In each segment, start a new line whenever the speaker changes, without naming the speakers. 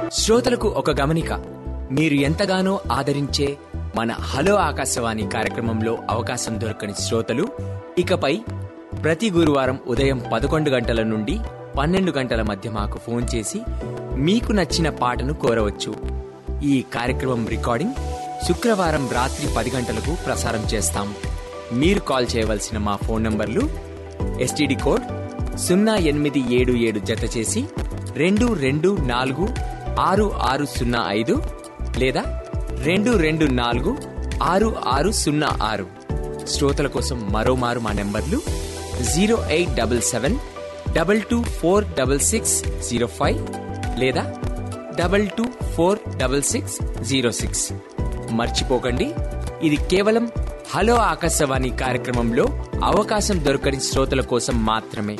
శ్రోతలకు ఒక గమనిక. మీరు ఎంతగానో ఆదరించే మన హలో ఆకాశవాణి కార్యక్రమంలో అవకాశం దొరకని శ్రోతలు ఇకపై ప్రతి గురువారం ఉదయం 11 గంటల నుండి 12 గంటల మధ్య మాకు ఫోన్ చేసి మీకు నచ్చిన పాటను కోరవచ్చు. ఈ కార్యక్రమం రికార్డింగ్ శుక్రవారం రాత్రి 10 గంటలకు ప్రసారం చేస్తాం. మీరు కాల్ చేయవలసిన మా ఫోన్ నంబర్లు STD కోడ్ 0877 జత చేసి 22466605 లేదా 22466606. శ్రోతల కోసం మరోమారు మా నెంబర్లు 087722466605 లేదా 22466606. మర్చిపోకండి, ఇది కేవలం హలో ఆకాశవాణి కార్యక్రమంలో అవకాశం దొరకని శ్రోతల కోసం మాత్రమే.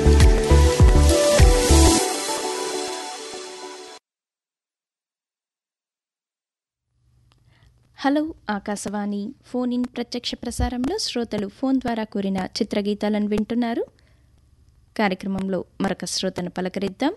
హలో ఆకాశవాణి ఫోన్ ఇన్ ప్రత్యక్ష ప్రసారంలో శ్రోతలు ఫోన్ ద్వారా కోరిన చిత్రగీతాలను వింటున్నారు. కార్యక్రమంలో మరొక శ్రోతను పలకరిద్దాం.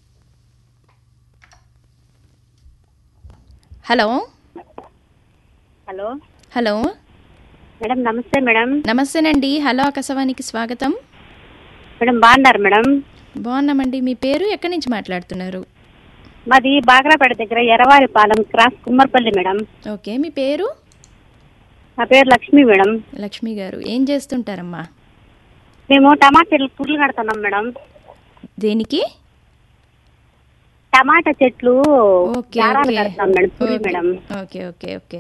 హలో
హలో
హలో
మేడం, నమస్తే మేడం.
నమస్తేనండి. హలో ఆకాశవాణికి స్వాగతం.
మేడం బాగున్నారు మేడం?
బాగున్నామండి. మీ పేరు, ఎక్కడి నుంచి మాట్లాడుతున్నారు?
మాది బాగ్రాపేట దగ్గర Erravaripalem cross Kummarpalli madam.
Okay, మీ పేరు?
నా పేరు లక్ష్మి మేడం.
లక్ష్మి గారు, ఏం చేస్తుంటారమ్మా?
మేము టమాటాలు పుర్లు కడుతున్నాం మేడం.
దేనికి?
టమాటా చెట్లు
ఓకే
దారాలు
ఓకే
కడతాం madam, పుర్లు madam.
Okay okay okay.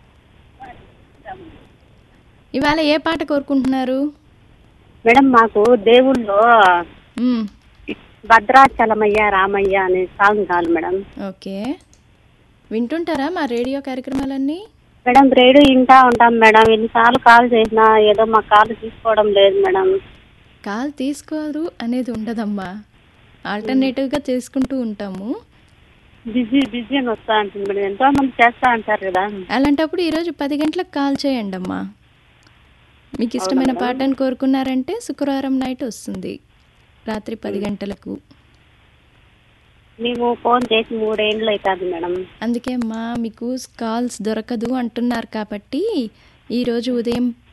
ఇవాళ ఏ పాట కోరుకుంటున్నారు?
మేడం మాకు దేవుళ్ళు
మ్మ్.
భద్రాచలమయ్య రామయ్య అనే సాంగ్ కావాలి మేడం.
ఓకే, వింటుంటారా మా రేడియో కార్యక్రమాలన్నీ?
మేడం రేడియో వింటా ఉంటాం మేడం. ఎన్నిసార్లు కాల్ చేసినా ఏదో మా కాల్ తీసుకోవడం లేదు మేడం.
కాల్ తీసుకోరు అనేది ఉండదమ్మా, ఆల్టర్నేటివ్గా చేసుకుంటూ ఉంటాము.
బిజీ బిజీ అని వస్తా ఉంటుంది మేడం. ఎంతో మంది చేస్తా అంటారు కదా.
అలాంటప్పుడు ఈరోజు 10 గంటలకు కాల్ చేయండి అమ్మా. మీకు ఇష్టమైన పాటను కోరుకున్నారంటే శుక్రవారం నైట్ వస్తుంది, రాత్రి 10 గంటలకు.
మేము ఫోన్ చేసి 3 ఏళ్ళు అవుతుంది మేడం.
అందుకే అమ్మా, మీకు కాల్స్ దొరకదు అంటున్నారు కాబట్టి ఈరోజు ఉదయం